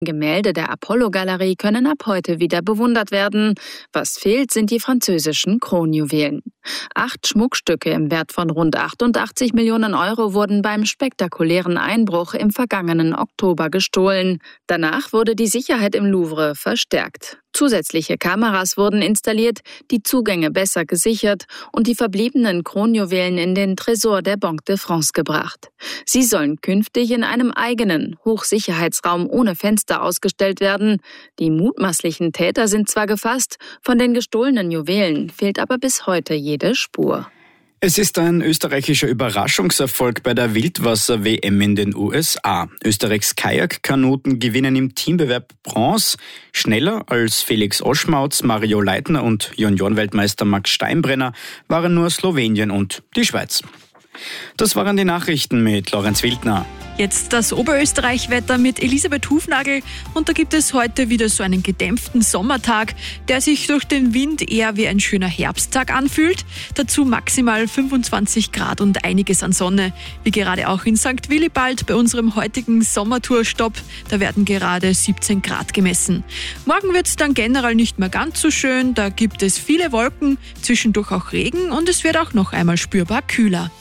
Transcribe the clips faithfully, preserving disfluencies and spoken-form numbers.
Gemälde der Apollo-Galerie können ab heute wieder bewundert werden. Was fehlt, sind die französischen Kronjuwelen. Acht Schmuckstücke im Wert von rund achtundachtzig Millionen Euro wurden beim spektakulären Einbruch im vergangenen Oktober gestohlen. Danach wurde die Sicherheit im Louvre verstärkt. Zusätzliche Kameras wurden installiert, die Zugänge besser gesichert und die verbliebenen Kronjuwelen in den Tresor der Banque de France gebracht. Sie sollen künftig in einem eigenen Hochsicherheitsraum ohne Fenster ausgestellt werden. Die mutmaßlichen Täter sind zwar gefasst, von den gestohlenen Juwelen fehlt aber bis heute jede Spur. Es ist ein österreichischer Überraschungserfolg bei der Wildwasser-W M in den U S A. Österreichs Kajakkanoten gewinnen im Teambewerb Bronze. Schneller als Felix Oschmautz, Mario Leitner und Juniorenweltmeister Max Steinbrenner waren nur Slowenien und die Schweiz. Das waren die Nachrichten mit Lorenz Wildner. Jetzt das Oberösterreich-Wetter mit Elisabeth Hufnagel und da gibt es heute wieder so einen gedämpften Sommertag, der sich durch den Wind eher wie ein schöner Herbsttag anfühlt. Dazu maximal fünfundzwanzig Grad und einiges an Sonne, wie gerade auch in Sankt Willibald bei unserem heutigen Sommertourstopp. Da werden gerade siebzehn Grad gemessen. Morgen wird es dann generell nicht mehr ganz so schön, da gibt es viele Wolken, zwischendurch auch Regen und es wird auch noch einmal spürbar kühler.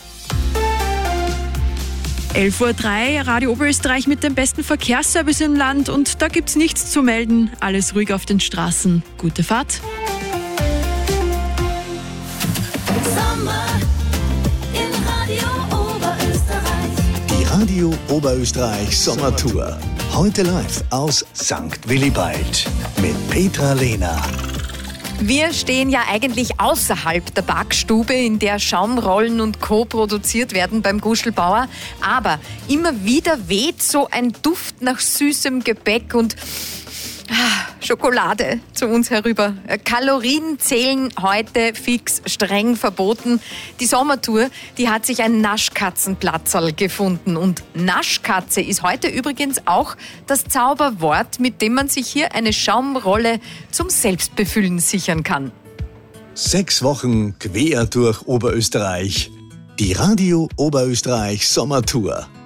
elf Uhr drei, Radio Oberösterreich mit dem besten Verkehrsservice im Land und da gibt's nichts zu melden. Alles ruhig auf den Straßen. Gute Fahrt. Sommer in Radio Oberösterreich. Die Radio Oberösterreich Sommertour. Heute live aus Sankt Willibald mit Petra Lehner. Wir stehen ja eigentlich außerhalb der Backstube, in der Schaumrollen und Co. produziert werden beim Guschelbauer. Aber immer wieder weht so ein Duft nach süßem Gebäck und ah, Schokolade zu uns herüber. Kalorien zählen heute fix streng verboten. Die Sommertour, die hat sich ein Naschkatzenplatzerl gefunden. Und Naschkatze ist heute übrigens auch das Zauberwort, mit dem man sich hier eine Schaumrolle zum Selbstbefüllen sichern kann. Sechs Wochen quer durch Oberösterreich. Die Radio Oberösterreich Sommertour.